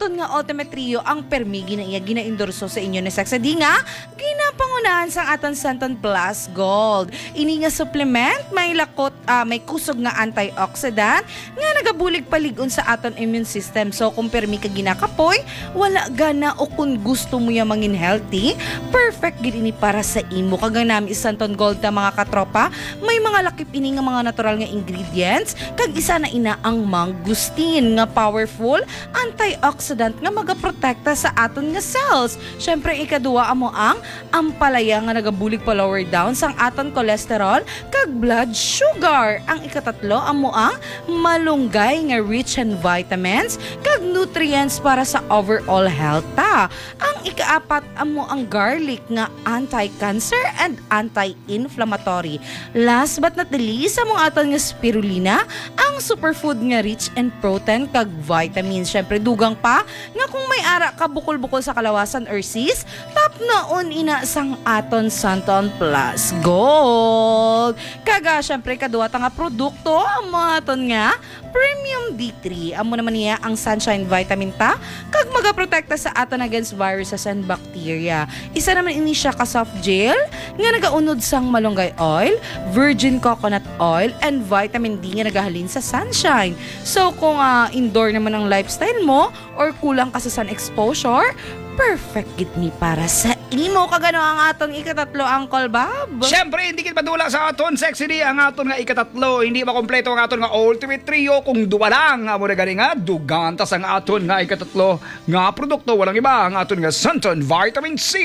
aton nga Ultimate Trio ang permigi na iya ginaendorso sa inyo ni Sexady nga ginapangunahan sa aton Santon Plus Gold. Ini nga supplement may lakot may kusog nga antioxidant nga nagabulig paligon sa aton immune system. So kung permi ka ginakapoy, wala gana o kung gusto mo ya mangin healthy, perfect gid ini para sa imo. Kag nami Santon Gold ta mga katropa, may mga lakip ini nga mga natural nga ingredients kag isa na ina ang mangustin nga powerful antioxidant nga magaprotekta sa aton nga cells. Syempre ikaduwa amo ang ampalaya nga nagabulig pa lower down sang aton cholesterol kag blood sugar. Ang ikatatlo amo ang malunggay nga rich in vitamins kag nutrients para sa overall health ta. Ang ikaapat amo ang garlic nga anti-cancer and anti-inflammatory. Last but not the least amo aton nga spirulina, ang superfood nga rich in protein kag vitamins. Syempre dugang pa nga kung may ara ka bukol-bukol sa kalawasan or sis, tap naon ina sang aton Santon Plus Gold. Kaga syempre kaduwa ta nga produkto amo aton nga Premium D3. Amo naman niya ang sunshine vitamin ta kag magaprotekta sa aton against viruses and bacteria. Isa naman ini siya ka soft gel nga nagaunod sang malunggay oil, virgin coconut oil and vitamin D nga nagahalin sa sunshine. So kung indoor naman ang lifestyle mo or kulang ka sa sun exposure, perfect gid ni para sa imo. Kagano ang atong ikatatlo, Uncle Bob? Siyempre, hindi kita madula sa aton Sexady ang aton nga ikatatlo. Hindi makompleto ang aton nga Ultimate Trio kung duwa lang. Amo na gani nga, dugantas ang aton nga ikatatlo nga produkto. Walang iba ang aton nga Santon Vitamin C.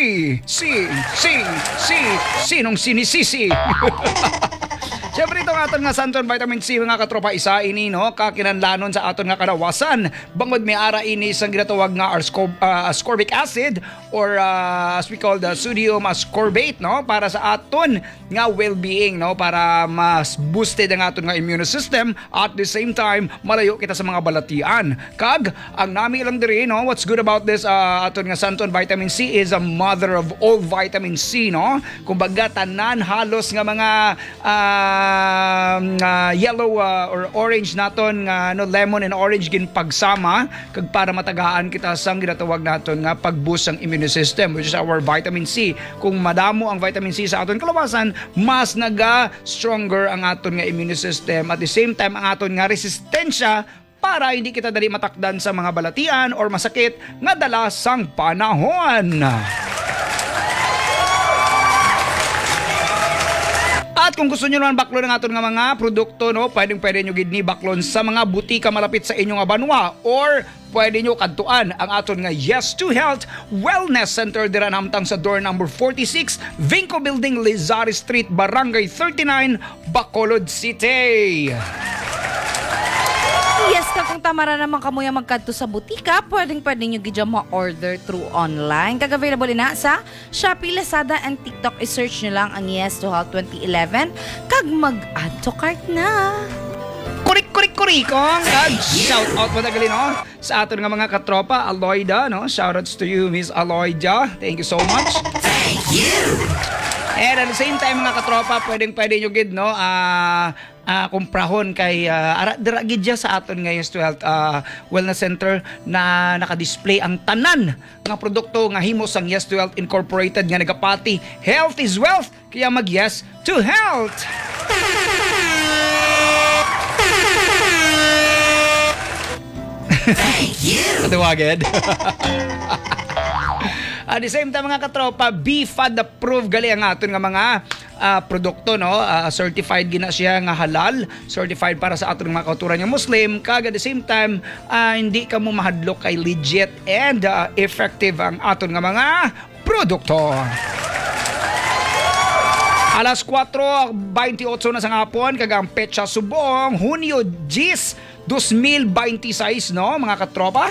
Sinong sinisisi? Siyempre itong aton nga Santon Vitamin C mga katropa, isa ini no kakinanlanon sa aton nga kalawasan. Bangod may ara ini sang ginatawag nga ascorbic acid or as we call the sodium ascorbate no para sa aton nga well-being no para mas boosted ang aton nga immune system at the same time malayo kita sa mga balatian. Kag ang nami lang diri no what's good about this aton nga Santon Vitamin C is a mother of all vitamin C no. Kumbaga tanan halos nga mga yellow or orange naton nga no lemon and orange gin pagsama kag para matagaan kita sang ginatawag naton nga pag-boost ang immune system which is our vitamin C. Kung madamo ang vitamin C sa aton kalawasan, mas naga-stronger ang aton nga immune system at the same time ang aton nga resistensya para hindi kita dali matakdan sa mga balatian or masakit nga dala sang panahon. At kung gusto nyo naman baklon ng aton nga mga produkto, no, pwede nyo gid ni baklon sa mga butika malapit sa inyong banwa or pwede nyo kantuan ang aton nga Yes to Health Wellness Center dira namtang sa door number 46, Vinco Building, Lizares Street, Barangay 39, Bacolod City. Yes, kung tamara naman kamo yung magkadto sa butika, pwede nyo gidya ma-order through online. Kag-available na sa Shopee, Lazada, and TikTok. I-search nyo lang ang Yes to Health 2011 kag mag-add to cart na. Kurikong kag shout out mo tagali no sa aton nga mga katropa Aloyda no. Shoutouts to you Miss Aloyda. Thank you so much. Thank you. And at the same time mga katropa, pwede nyo gid no kumprahon kay dira gid sa aton nga Yes to Health Wellness Center na naka-display ang tanan nga produkto nga himo sang Yes to Health Incorporated nga nagapati health is wealth kaya mag Yes to Health. Thank you. Katawagad. At the same time mga katropa, BFAD approved gali ang aton nga mga produkto no, certified gina siya nga halal, certified para sa aton mga kauturan nga Muslim. Kag at the same time hindi ka mo mahadlok kay legit and effective ang aton nga mga produkto. Alas 4:28 na sa hapon kag ang petsa subong Hunyo 10, 2026 no mga katropa.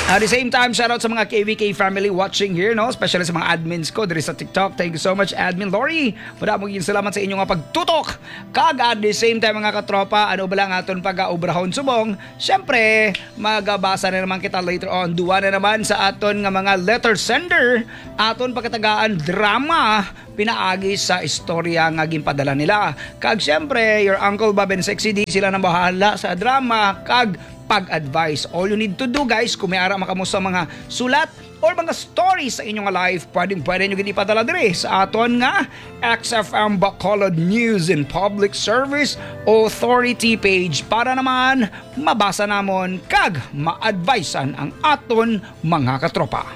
At the same time, shout out sa mga KVK family watching here, no? Especially sa mga admins ko diri sa TikTok. Thank you so much, Admin Lori. Maraming salamat sa inyong pagtutok. Kag at the same time, mga katropa, ano ba lang aton pag-aubrahon subong? Siyempre, magabasa na naman kita later on. Duwa na naman sa aton nga mga letter sender. Aton pagkatagaan drama pinaagi sa istorya nga ginpadala nila. Kag siyempre, your Uncle Bob and Sexy D sila na bahala sa drama. Kag pag-advise. All you need to do, guys, kung may ara makamusta mga sulat or mga stories sa inyong life, pwede nyo ipadala dire sa aton nga XFM Bacolod News and Public Service Authority page para naman mabasa namon kag ma-advisean ang aton mga katropa.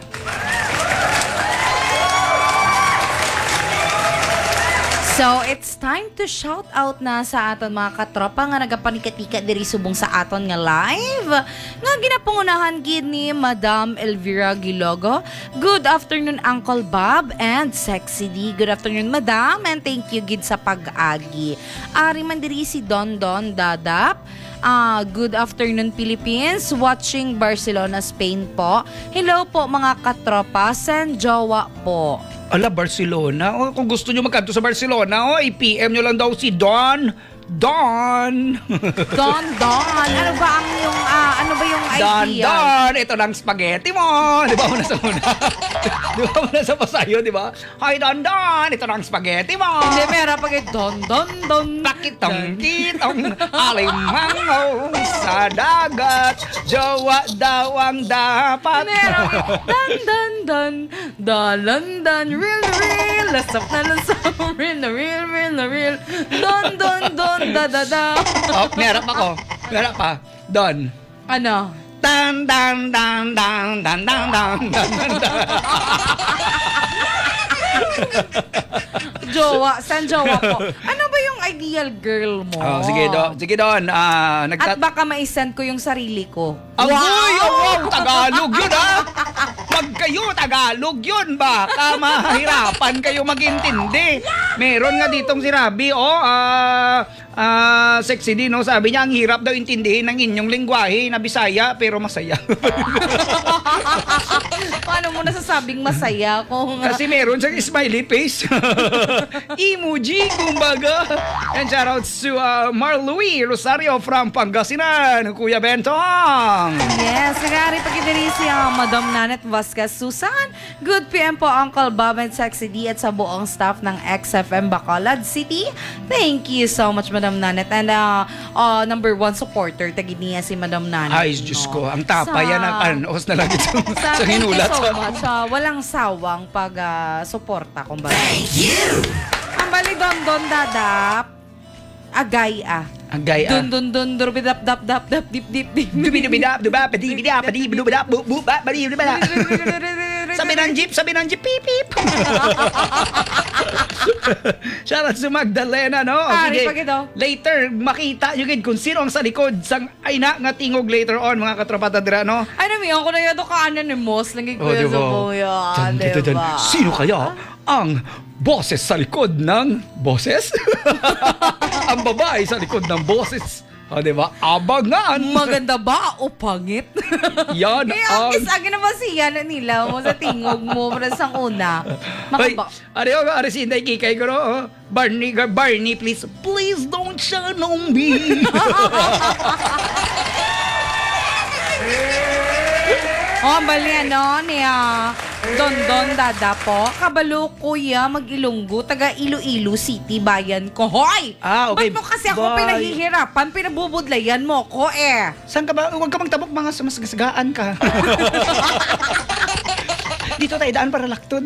So, it's time to shout out na sa aton mga katropa nga nagapanika-tika diri subong sa aton nga live. Nga ginapangunahan gid ni Madam Elvira Gilogo. Good afternoon Uncle Bob and Sexy D. Good afternoon Madam and thank you gid sa pag-agi. Ari man diri si Don Don Dadap. Good afternoon Philippines, watching Barcelona, Spain po. Hello po mga katropa, San Jowa po. Ala, Barcelona. O, kung gusto nyo magkanto sa Barcelona, i-PM nyo lang daw si Don. Don! Don. Ano ba yung idea? Don! Ito lang spaghetti mo! Di ba mo nasa una? Di ba mo nasa pasayo, di ba? Hi, Don! Ito lang spaghetti mo! Hindi, meron pag Don. Pakitong-kitong alimango sa dagat. Jowa daw ang dapat. Meron Don. Real. Lasap na lasap. Real. Don. Da. Oh, meron ako. Meron pa. Don. Ano? Dan. Jowa. San jowa po? Ano ba yung ideal girl mo? Oh, sige Don. At baka ma-send ko yung sarili ko. Wow! Tagalog yun, ha? Wag kayo, Tagalog yun. Baka mahirapan kayo magintindi. Meron nga ditong si Rabi, Sexy D, no? Sabi niya, ang hirap daw intindihin ng inyong lingwahe na Bisaya, pero masaya. Paano mo nasasabing masaya kung... Kasi meron siyang smiley face. Emoji, kumbaga. And shoutouts to Marlouis Rosario from Pangasinan, Kuya Bentong. Yes, nagari pagkidiri si Madam Nanet Vasquez Susan. Good PM po Uncle Bob and Sexy D at sa buong staff ng XFM Bacolod City. Thank you so much Madam Nanet. And number one supporter, tagid niya si Madam Nanet. Ay, Diyos ko, ang tapa yan ang panos na lang ito sa hinulat. Thank you so much. Walang sawang pag-suporta, kumbaga. Thank you! Ang bali Don Dadap, agay Agay Dun, durbidap, dap, dip. Dubidubidap, padibidap, padibidubidap, bubap, padibidubidap. Sabi ng jeep, pip, pip. Shoutout sa Magdalena, no? Sige, later, makita nyo gid kung sino ang sa likod sang ayna nga tingog later on, mga katropa tadira, no? Ay, namiyan ko na yun kaanan ni Mos. Lagi ko yun sa buya. Diba? Sino kaya ang boses sa likod ng boses? Ang babae sa likod ng boses. Diba? Abangan! Maganda ba o pangit? Yan ang... Isagin naman siya na nila mo sa tingog mo para sa una. Makaba. Ari si Inday Kikay ko, no? Barney, please don't shine on me. Bali niya. Don Dada po. Kabalo kuya, mag-Ilonggo, taga Iloilo City, bayan ko. Hoy! Okay. Ba't mo kasi ako pinahihirapan? Pinabubudlayan mo ko Saan ka ba? Huwag ka magtabok, mga sumasagasagaan ka. Dito tayo daan para laktod.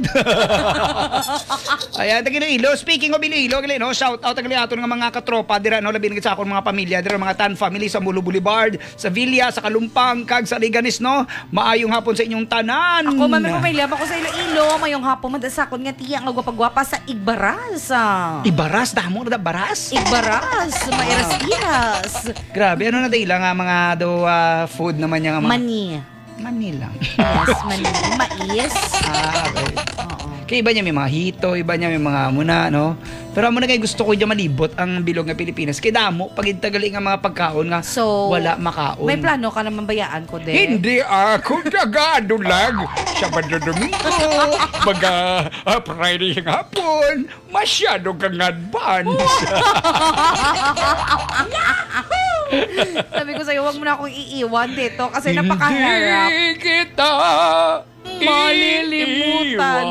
Ayan, tagi Iloilo. Speaking of Iloilo, no, shout out tagali aton nga mga katropa dira, no, labi sa akong mga pamilya dira, mga Tan family sa Mulo Boulevard, sa Villa, sa Kalumpang, kag sa Liganis, no. Maayong hapon sa inyong tanan. Ako man may pamilya ako sa Iloilo, mayong hapon madasakon nga tiya nga gwapa-gwapa sa Igbaras. Ibaras, damo na baras. Igbaras, mairas-iras. Grabe, ano na dahil nga mga food naman niya nga mga... Mani lang. Mani lang. Yes, mani. Mais. Okay. Oo. Kaya iba niya may mga hito, iba niya may mga muna, no? Pero amo na kay gusto ko dyan malibot ang bilog nga Pilipinas. Kaya damo, pag intagali nga mga pagkaon nga, So, wala makaon. May plano ka naman bayaan ko din. Hindi ako tagado lang. Sabado Domingo, Friday ng hapon, masyado kang advance. Sabi ko sa'yo, huwag mo na akong iiwan dito kasi napakahirap. Hindi kita Malilimutan.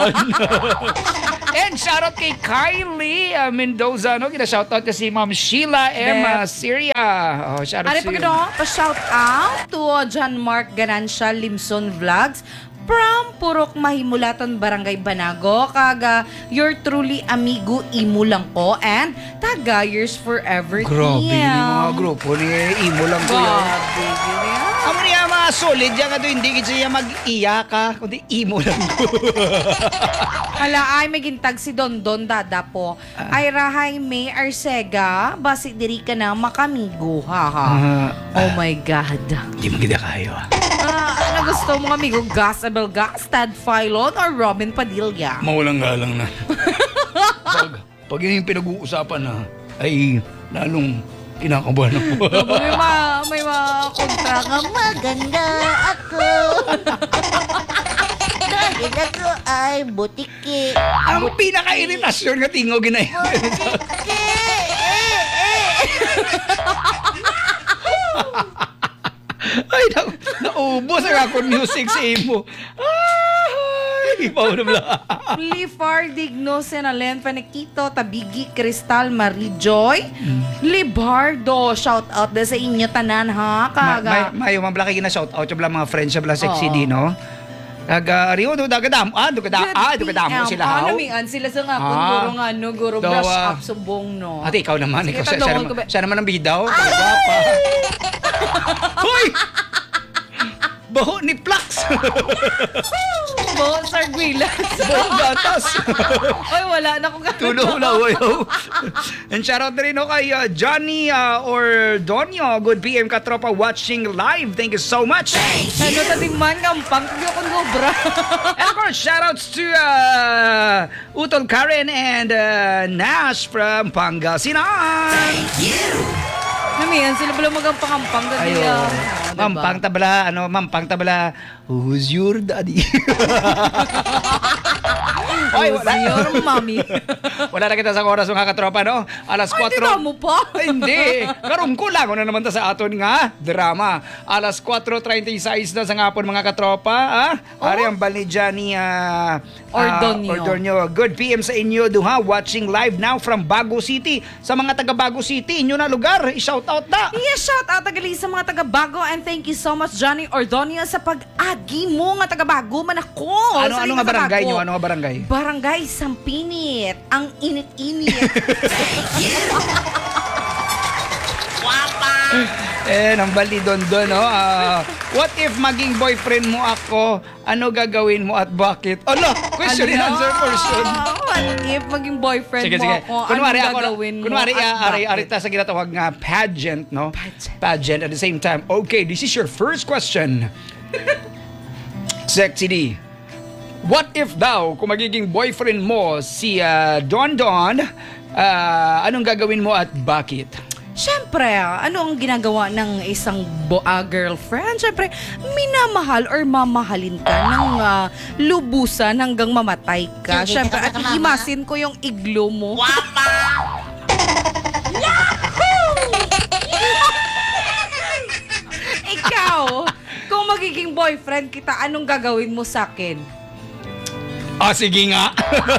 And shoutout kay Kylie Mendoza, no? Kina-shoutout ka si Ma'am Sheila M. Syria. Oh, shoutout Ano sa pa iyo. pa-shout out to John Mark Ganancia Limson Vlogs from Purok Mahimulatan, Barangay Banago. Kaga, your truly amigo Imo lang ko and taga Years Forever Grabe, Team. ni mga grupo ni Imo lang ko yun. Grabe, yun. Amo niya mga solid yan nga doon, hindi siya mag-iya ka, kundi Imo lang ko. Hala, ay may gintag si Dondon Dada po. Ay rahay May Arcega, basi diri ka na makamigo, haha. Oh my God. Hindi mo kita kayo. Ano gusto mo amigo? Gas Abelgas, Tad Filon, or Robin Padilla? Maulang galang na. pag yun yung pinag-uusapan na, ay lalong kinakabahan ako. May mga kontra nga maganda ako. Dahil ako ay butiki. Ang pinaka-iritasyon nga tingo ginay. Ay, naubos ang akong music sa imo. Ay, ibaw na bala. Lifar Digno Senalen Panekito Tabigi Cristal Marie Joy Libardo, shout out na sa inyo tanan ha kaga. Mayo, mablaki na shout out yung mga friends sa sexy Oo. di, no? Kaga, Rio, dugadamo sila ha. Namian sila sa nga kung guro nga no, guro Daw, brush up subong no. Ate, ikaw naman. Sige, Ikaw, tanungan ko ba- siya naman ang bidaw. Pagwapa. Hoy! Baho ni Plax! Bo, Sarguilas. Baho gatas! Oy, wala na akong Tulo na, wayo. And shoutout na rin no, kay Johnny or Donio. Good PM katropa watching live. Thank you so much. Ano ta ting man gampang kagyo kon gobra. And of course, shoutouts to Utol Karen and Nash from Pangasinan. Namian sila pala magampang-ampang gadi. Ayo. Mampang tabla, who's your daddy? Ay, Who's your mommy? Wala na kita sa oras mga katropa, no? Alas 4. Ay, tira mo pa. Ay, hindi. Karoon ko lang. Ano naman ta sa aton nga? Drama. Alas 4:36 na sa ngapon mga katropa. Ari ang bali dyan ni Ordonio. Good PM sa inyo, duha. Watching live now from Bago City. Sa mga taga Bago City, inyo na lugar. I-shout out na. Yes, shout out tagali sa mga taga-Bago and thank you so much Johnny Ordonio sa pag-agi mo nga taga-Bago man ako. Ano nga barangay nyo? Ano nga barangay? Barangay Sampinit. Ang init-init. Ang bali doon, no? What if maging boyfriend mo ako, ano gagawin mo at bakit? Ala, question and answer portion. What if maging boyfriend Sige. mo ako, Kunwari anong ako, gagawin mo kunwari, at bakit? arita sa ginatawag nga pageant, no? Pageant at the same time. Okay, this is your first question. Sexy D. What if daw, kung magiging boyfriend mo si Don Don, anong gagawin mo at bakit? Siyempre, ano ang ginagawa ng isang girlfriend? Siyempre, minamahal or mamahalin ka ng lubusan hanggang mamatay ka. Siyempre, at iimasin ko yung iglo mo. Ikaw, kung magiging boyfriend kita, anong gagawin mo sa akin? Sige nga.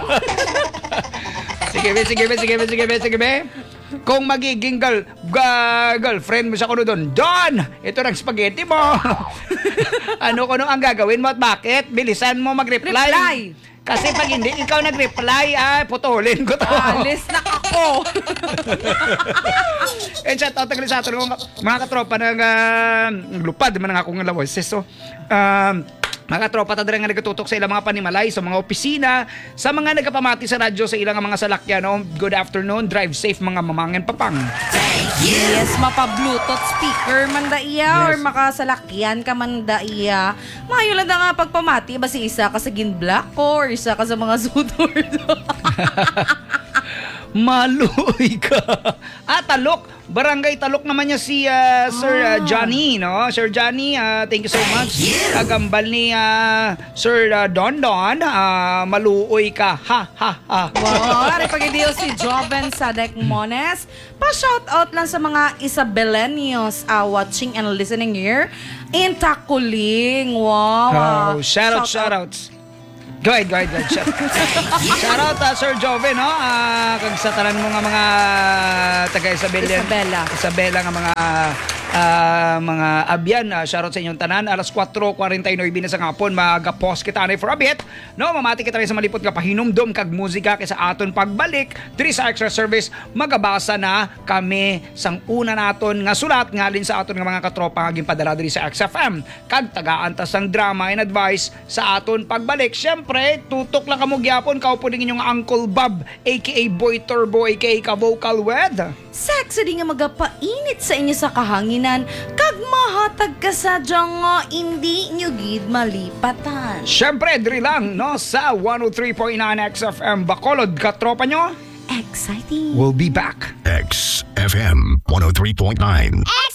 Sige be. Kung magiging girlfriend mo sa kuno doon, Don, ito ng spaghetti mo. Ano kuno ang gagawin mo at bakit? Bilisan mo mag-reply. Reply. Kasi pag hindi ikaw nag-reply, putulin ko to. Alis na ako. And shout out tagali sa ato mga katropa ng lupad man ang akong laway. So, Mga tropa ta nga nagatutok sa ilang mga panimalay, sa mga opisina, sa mga nagapamati sa radyo sa ilang mga salakyan. No? Good afternoon, drive safe mga mamangin papang. Yes, mapa-bluetooth speaker man da iya or Yes. makasalakyan ka man da iya. Mayo lang da nga pagpamati ba si isa ka sa ginblock ko or isa ka sa mga sudor. Maluoy ka. Talok. Barangay Talok naman niya si Sir Johnny, no? Sir Johnny, thank you so much. Kagambal ni Sir Don Don, maluoy ka. Ha, ha, ha. Wow, ari pag-idiyo si Joven Sadek Mones. Pa-shoutout lang sa mga Isabelenios watching and listening here in Takuling. Wow. Shoutouts. Go ahead. Shoutout Sir Joven, no? Kag sa tanan mo nga mga taga Isabela nga mga abyan, shoutout sa inyong tanan. Alas 4:49 na sa ngapon, magapos kita na for a bit. No, mamati kita rin sa malipot nga pahinumdom kag musika kaysa aton pagbalik diri sa extra service. Magabasa na kami sang una naton nga sulat ngalin sa aton nga mga katropa nga ginpadala diri sa XFM. Kag tagaan-tas ang drama and advice sa aton pagbalik. Syempre, tutok lang kamo gyapon kaupo din inyong Uncle Bob aka Boy Turbo aka ka-vocal wed. Sexy di nga magapainit sa inyo sa kahanginan kag mahatag ka sa nga hindi nyo gid malipatan. Syempre, diri lang no sa 103.9 XFM Bacolod, katropa nyo. Exciting. We'll be back. XFM 103.9.